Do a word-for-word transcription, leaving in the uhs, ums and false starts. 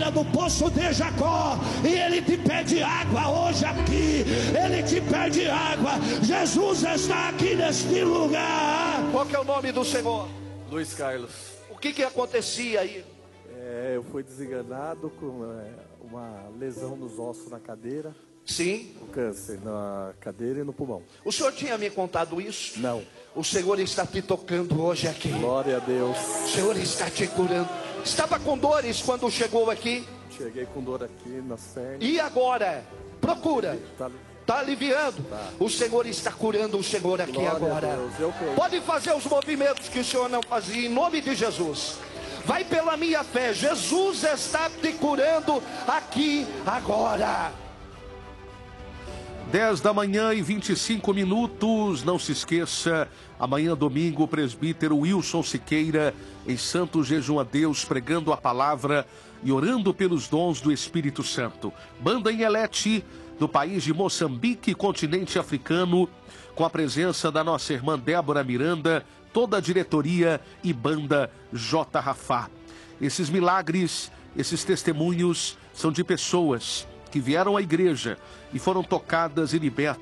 beira do poço de Jacó, e Ele te pede água hoje aqui. Ele te pede água. Jesus está aqui neste lugar. Qual que é o nome do Senhor? Luiz Carlos. O que que acontecia aí? É, eu fui desenganado com é, uma lesão nos ossos na cadeira. Sim. Um câncer na cadeira e no pulmão. O senhor tinha me contado isso? Não. O Senhor está te tocando hoje aqui. Glória a Deus. O Senhor está te curando. Estava com dores quando chegou aqui? Cheguei com dor aqui nas pernas. E agora? Procura. Tá, Está aliviando. Tá. O Senhor está curando o Senhor aqui Glória agora. a Deus, eu creio. Pode fazer os movimentos que o Senhor não fazia, em nome de Jesus. Vai pela minha fé. Jesus está te curando aqui agora. dez da manhã e vinte e cinco minutos. Não se esqueça, amanhã domingo, o presbítero Wilson Siqueira, em santo jejum a Deus, pregando a palavra e orando pelos dons do Espírito Santo. Banda Inhelete, do país de Moçambique, continente africano, com a presença da nossa irmã Débora Miranda, toda a diretoria e banda J. Rafá. Esses milagres, esses testemunhos são de pessoas que vieram à igreja e foram tocadas e libertas